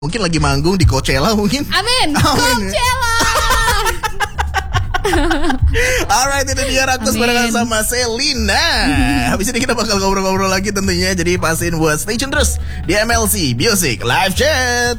Mungkin lagi manggung di Coachella mungkin. Amin. Amin. Coachella. Alright, itu dia Raktus barengan sama Selina. Habis ini kita bakal ngobrol-ngobrol lagi tentunya. Jadi pastiin buat stay tune terus di MLC Music Live Chat.